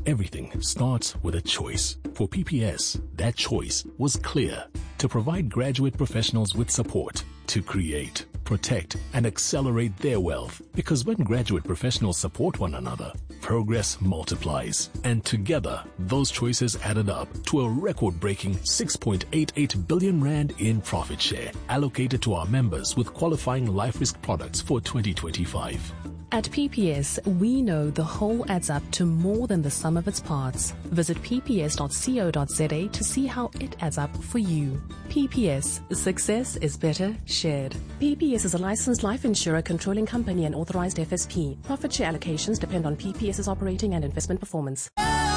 Everything starts with a choice. For PPS, that choice was clear: to provide graduate professionals with support to create, protect, and accelerate their wealth. Because when graduate professionals support one another, progress multiplies. And together, those choices added up to a record-breaking 6.88 billion rand in profit share allocated to our members with qualifying life risk products for 2025. At PPS, we know the whole adds up to more than the sum of its parts. Visit pps.co.za to see how it adds up for you. PPS, success is better shared. PPS is a licensed life insurer controlling company and authorized FSP. Profit share allocations depend on PPS's operating and investment performance.